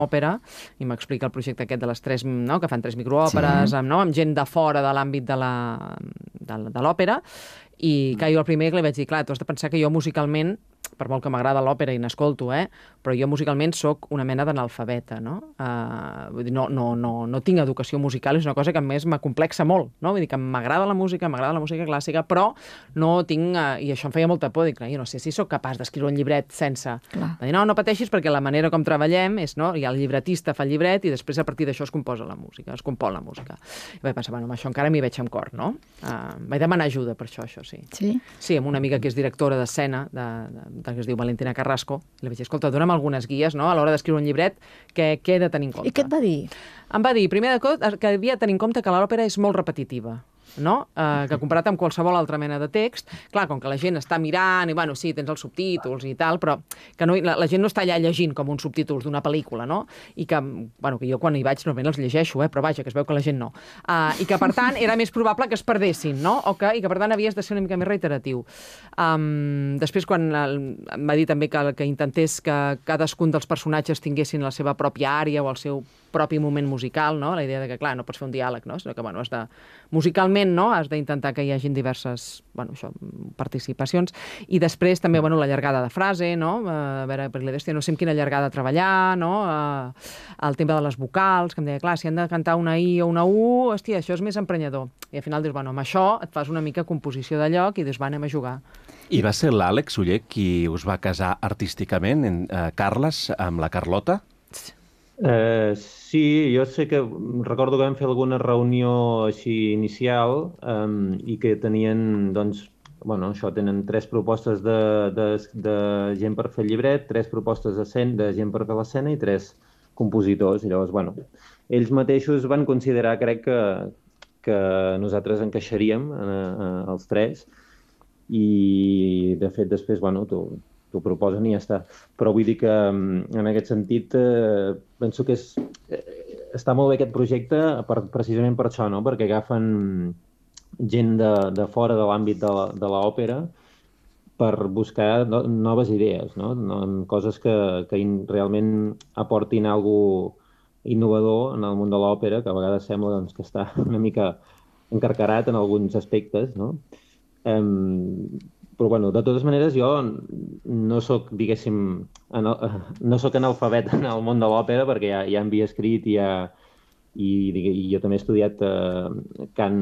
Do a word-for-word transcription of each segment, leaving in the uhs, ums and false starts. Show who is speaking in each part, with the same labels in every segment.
Speaker 1: òpera i m'explica el projecte aquest de les tres, no? Que fan tres microòperes, sí. amb, no? amb gent de fora de l'àmbit de la, de, de l'òpera, i que jo el primer que li vaig dir, clar, tu has de pensar que jo musicalment, per molt que m'agrada l'òpera i n'escolto, eh? però jo musicalment sóc una mena d'analfabeta, no? Uh, vull dir, no, no, no, no tinc educació musical, és una cosa que a més m'acomplexa molt, no? Vull dir que m'agrada la música, m'agrada la música clàssica, però no tinc, uh, i això em feia molta por, dic, jo no sé si sóc capaç d'escriure un llibret sense... Clar. Dir, no, no pateixis perquè la manera com treballem és, no? Hi ha el llibretista, fa el llibret, i després a partir d'això es composa la música, es compon la música. I vaig pensar, bueno, amb això encara m'hi veig amb cor, no? Uh, vaig demanar ajuda per això, això sí.
Speaker 2: Sí?
Speaker 1: Sí, amb una amiga que és directora d'escena, de, de, de, que es diu Valentina Carrasco, i li vaig dir, escolta, dona'm algunes guies, no?, a l'hora d'escriure un llibret, que què he de tenir en compte.
Speaker 2: I què et va dir?
Speaker 1: Em va dir, primer de tot, que havia de tenir en compte que l'òpera és molt repetitiva, no? Eh, que comparat amb qualsevol altra mena de text, clar, com que la gent està mirant, i bueno, sí, tens els subtítols i tal, però que no, la, la gent no està allà llegint com uns subtítols d'una pel·lícula, no? I que, bueno, que jo quan hi vaig normalment els llegeixo, eh, però vaja, que es veu que la gent no. Uh, I que, per tant, era més probable que es perdessin, no? O que, I que, per tant, havies de ser una mica més reiteratiu. Um, després, quan el, em va dir també que, que intentés que cadascun dels personatges tinguessin la seva pròpia àrea o el seu propi moment musical, no? La idea de que, clar, no pots fer un diàleg, no? Sinó que, bueno, has de... Musicalment, no? Has d'intentar que hi hagin diverses, bueno, això, participacions. I després també, bueno, la llargada de frase, no? A veure, per la no sé amb quina llargada treballar, no? Uh, el tema de les vocals, que em deia, clar, si han de cantar una I o una U, hòstia, això és més emprenyador. I al final dius, bueno, amb això et fas una mica composició de lloc i dius, va, anem a jugar.
Speaker 3: I va ser l'Àlex Oller qui us va casar artísticament, en, uh, Carles, amb la Carlota?
Speaker 4: Uh, sí, jo sé que recordo que vam fer alguna reunió així inicial um, i que tenien, doncs, bueno, això, tenen tres propostes de, de, de gent per fer el llibret, tres propostes de, cent, de gent per fer l'escena i tres compositors. I llavors, bueno, ells mateixos van considerar, crec que, que nosaltres encaixaríem eh, eh, els tres i, de fet, després, bueno, tu... t'ho proposen i ja està. Però vull dir que, en aquest sentit, eh, penso que és, eh, està molt bé aquest projecte per, precisament per això, no? Perquè agafen gent de, de fora de l'àmbit de, de l'òpera per buscar no, noves idees, no? No, coses que, que in, realment aportin alguna cosa innovador en el món de l'òpera, que a vegades sembla doncs, que està una mica encarcarat en alguns aspectes, no? Eh, Però, bueno, de totes maneres, jo no soc, diguéssim, no soc analfabet en el món de l'òpera, perquè ja, ja havia escrit i, ja, i, i jo també he estudiat eh, cant,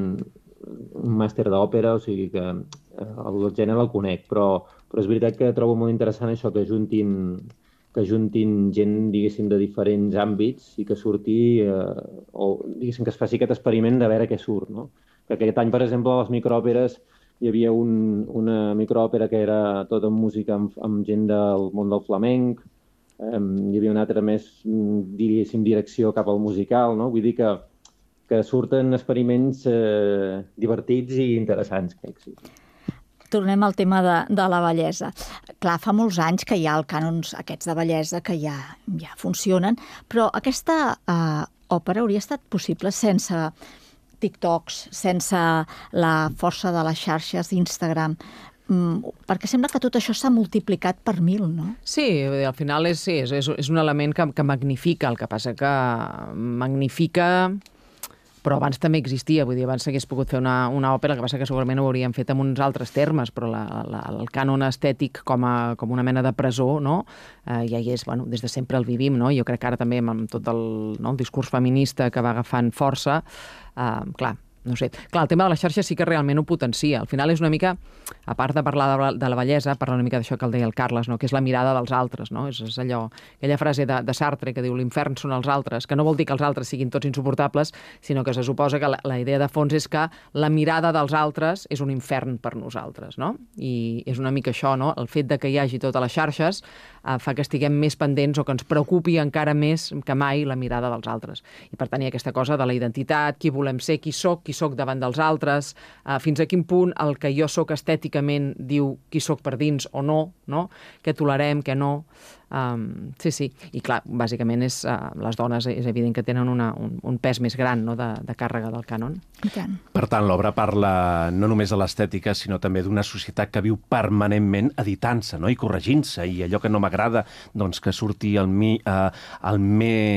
Speaker 4: un màster d'òpera, o sigui que eh, el gènere el conec, però, però és veritat que trobo molt interessant això, que juntin, que juntin gent, diguéssim, de diferents àmbits i que surti, eh, o diguéssim, que es faci aquest experiment de veure què surt, no? Que aquest any, per exemple, a les microòperes hi havia un, una microòpera que era tota música amb, amb gent del món del flamenc, um, hi havia una altra més, diríem, direcció cap al musical, no? Vull dir que, que surten experiments eh, divertits i interessants, crec, sí.
Speaker 2: Tornem al tema de, de la bellesa. Clar, fa molts anys que hi ha els cànons aquests de bellesa que ja, ja funcionen, però aquesta eh, òpera hauria estat possible sense TikToks, sense la força de les xarxes d'Instagram, mm, perquè sembla que tot això s'ha multiplicat per mil, no?
Speaker 1: Sí, al final és, sí, és, és un element que, que magnifica, el que passa que magnifica... Però abans també existia, vull dir, abans s'hagués pogut fer una, una òpera, el que passa que segurament ho hauríem fet amb uns altres termes, però la, la, el cànon estètic com, a, com una mena de presó, no? Eh, ja hi és, bueno, des de sempre el vivim, no? Jo crec que ara també amb tot el, no, el discurs feminista que va agafant força, eh, clar, no sé. Clar, el tema de la xarxa sí que realment ho potencia. Al final és una mica, a part de parlar de, de la bellesa, parla una mica d'això que el deia el Carles, no? Que és la mirada dels altres, no? És, és allò, aquella frase de, de Sartre que diu l'infern són els altres, que no vol dir que els altres siguin tots insuportables, sinó que se suposa que la, la idea de fons és que la mirada dels altres és un infern per nosaltres, no? I és una mica això, no? El fet de que hi hagi totes les xarxes eh, fa que estiguem més pendents o que ens preocupi encara més que mai la mirada dels altres. I per tant hi ha aquesta cosa de la identitat, qui volem ser, qui soc, qui soc davant dels altres, eh, fins a quin punt el que jo soc estèticament diu qui soc per dins o no, no? Què tolerem, què no. Um, sí, sí, i clar, bàsicament és, uh, les dones és evident que tenen una, un, un pes més gran, no?, de, de càrrega del cànon.
Speaker 2: I tant.
Speaker 3: Per tant, l'obra parla no només de l'estètica, sinó també d'una societat que viu permanentment editant-se, no?, i corregint-se, i allò que no m'agrada, doncs que surti el, mi, eh, el més